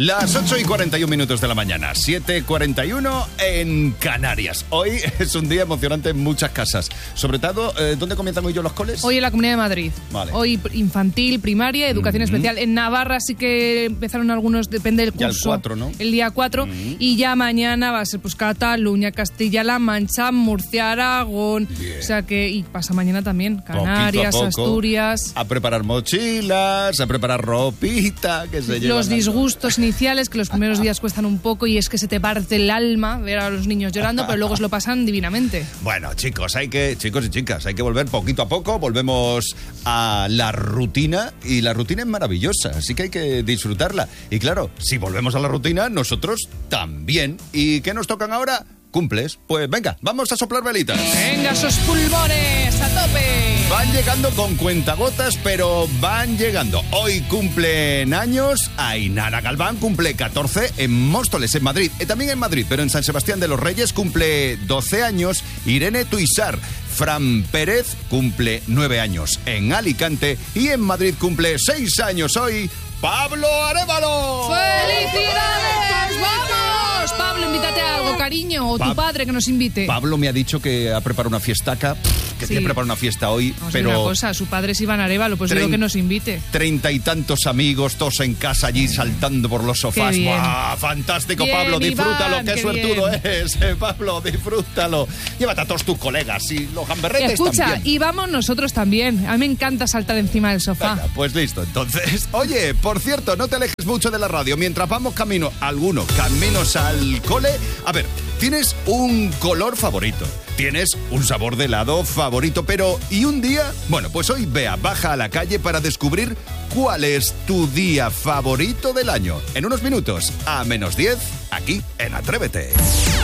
Las 8:41 de la mañana, 7:41 en Canarias. Hoy es un día emocionante en muchas casas. Sobre todo, ¿dónde comienzan hoy los coles? Hoy en la Comunidad de Madrid. Vale. Hoy infantil, primaria, educación especial. En Navarra sí que empezaron algunos, depende del curso. Ya el 4, ¿no? El día 4. Y ya mañana va a ser pues Cataluña, Castilla-La Mancha, Murcia, Aragón. Bien. O sea que, y pasa mañana también. Canarias, Poquito a poco, Asturias. A preparar mochilas, a preparar ropita, que se llevan. Los disgustos iniciales, que los primeros días cuestan un poco y es que se te parte el alma ver a los niños llorando, pero luego se lo pasan divinamente. Bueno, chicos y chicas, hay que volver poquito a poco. Volvemos a la rutina y la rutina es maravillosa, así que hay que disfrutarla. Y claro, si volvemos a la rutina, nosotros también. ¿Y qué nos tocan ahora? Cumples. Pues venga, vamos a soplar velitas. ¡Venga, esos pulmones a tope! Van llegando con cuentagotas, pero van llegando. Hoy cumplen años Ainara Galván, cumple 14 en Móstoles, en Madrid. También en Madrid, pero en San Sebastián de los Reyes cumple 12 años Irene Tuisar. Fran Pérez cumple 9 años en Alicante y en Madrid cumple 6 años hoy Pablo Arévalo. ¡Felicidades! ¡Vamos! Pablo, invítate a algo, cariño, o tu padre que nos invite. Pablo me ha dicho que ha preparado una fiestaca, que tiene preparado una fiesta hoy, Vamos pero... a una cosa, su padre es Iván Arévalo, pues digo que nos invite. 30 y tantos amigos, todos en casa allí saltando por los sofás. Qué bien. ¡Buah! ¡Fantástico, Bien, Pablo! ¡Disfrútalo! Iván, ¡Qué suertudo eres, Pablo! ¡Disfrútalo! Llévate a todos tus colegas y los gamberretes Escucha, también. y vamos nosotros también. A mí me encanta saltar encima del sofá. Venga, pues listo, entonces. Oye, por cierto, no te alejes mucho de la radio. Mientras vamos caminos al cole, a ver, ¿tienes un color favorito? ¿Tienes un sabor de helado favorito? Pero, ¿y un día? Bueno, pues hoy baja a la calle para descubrir cuál es tu día favorito del año. En unos minutos, a -10, aquí en Atrévete.